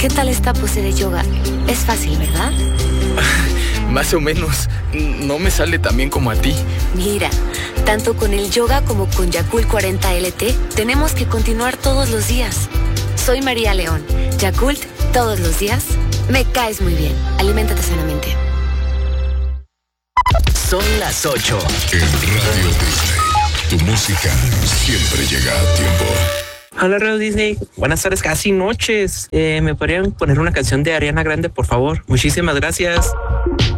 ¿Qué tal esta pose de yoga? Es fácil, ¿verdad? Más o menos. No me sale tan bien como a ti. Mira, tanto con el yoga como con Yakult 40 LT, tenemos que continuar todos los días. Soy María León. Yakult, todos los días. Me caes muy bien. Aliméntate sanamente. Son las 8. En Radio Disney, tu música siempre llega a tiempo. Hola Radio Disney, buenas tardes, casi noches. ¿Me podrían poner una canción de Ariana Grande, por favor? Muchísimas gracias.